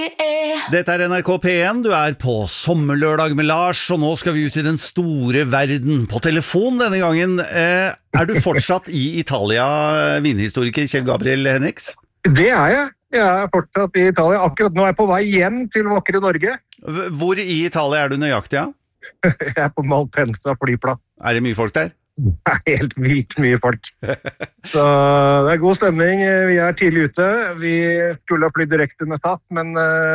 Dette er NRK P1, du er på sommerlørdag med Lars, og nå skal vi ut i den store verden på telefon denne gangen. Er du fortsatt i Italia, vinhistoriker Kjell Gabriel Henriks? Det er jeg. Jeg er fortsatt i Italia. Akkurat nå er jeg på vei hjem til vakre Norge. Hvor i Italia er du nøyaktig, ja? Jeg er på Malpensa flyplass. Er det mye folk der? Det er helt vilt mye folk. Så det er god stemning. Vi er tidlig ute. Vi skulle ha flytt direkte med SAS, men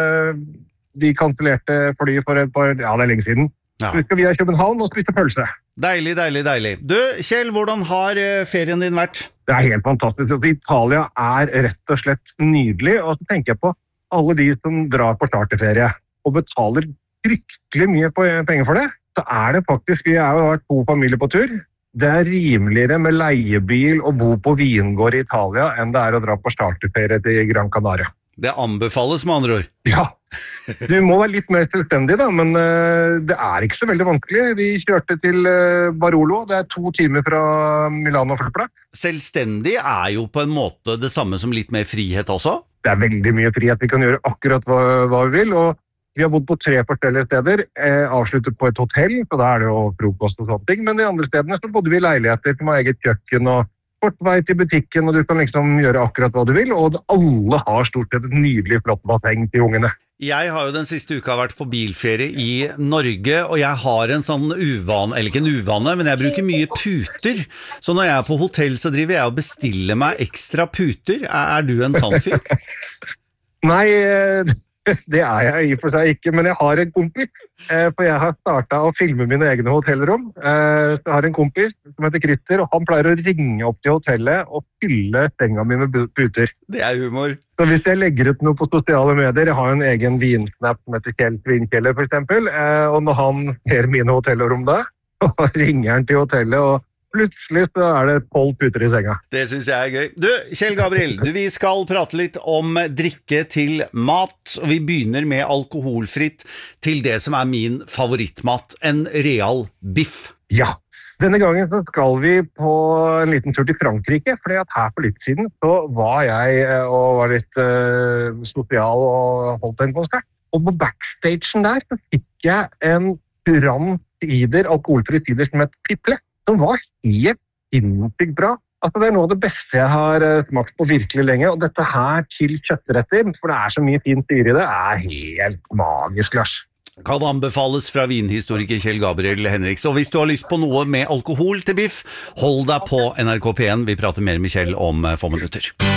de kansellerte flyet for det er lenge siden. Ja. Så skal vi ha København og spise pølse. Deilig, deilig, deilig. Du, Kjell, hvordan har ferien din vært? Det er helt fantastisk. Italia er rett og slett nydelig, og så tenker jeg på alle de som drar på charterferie og betaler fryktelig mye penger for det. Så er det faktisk, vi har jo vært 2 familier på tur. Det er rimeligere med leiebil og bo på vingård i Italia enn det er å dra på charterferie til Gran Canaria. Det anbefales med andre ord. Ja, du må være litt mer selvstendig da, men det er ikke så veldig vanskelig. Vi kjørte til Barolo, det er 2 timer fra Milano flyplass. Selvstendig er jo på en måte det samme som litt mer frihet også? Det er veldig mye frihet, vi kan gjøre akkurat hva vi vil, og vi har bodd på 3 forskjellige steder, avsluttet på et hotell, så da er det jo frokost og sånne ting, men de andre stedene så bodde vi i leiligheter som har eget kjøkken og kort vei til butikken, og du kan liksom gjøre akkurat hva du vil, og alle har stort sett et nydelig flott basseng til ungene. Jeg har jo den siste uka vært på bilferie i Norge, og jeg har en sånn uvane, eller ikke en uvane, men jeg bruker mye puter, så når jeg er på hotell så driver jeg og bestiller meg ekstra puter. Er du en sånn fyr? Nei, det er jeg i for seg ikke, men jeg har en kompis, for jeg har startet å filme mine egne hotellrom. Så jeg har en kompis som heter Christer, og han pleier å ringe opp til hotellet og fylle senga mi med puter. Det er humor. Så hvis jeg legger ut noe på sosiale medier, jeg har en egen vinsnap som heter Kjell Svinkjeller for eksempel, og når han ser mine hotellrom da, så ringer han til hotellet og plutselig så er det 12 puter i senga. Det synes jeg er gøy. Du, Kjell Gabriel, vi skal prate litt om drikke til mat, og vi begynner med alkoholfritt til det som er min favorittmat, en real biff. Ja, denne gangen så skal vi på en liten tur til Frankrike, fordi at her for litt siden så var jeg og var litt sosial og holdt en konsert. Og på backstagen der så fikk jeg en fransk cider, alkoholfri cider som het Piplet, som var helt sinnssykt bra. Altså det er noe av det beste jeg har smakt på virkelig lenge, og dette her til kjøttretter, for det er så mye fint syre i det, er helt magisk, Lars. Kan anbefales fra vinhistoriker Kjell Gabriel Henriks, og hvis du har lyst på noe med alkohol til biff, hold deg på NRK P1, vi prater mer med Kjell om få minutter.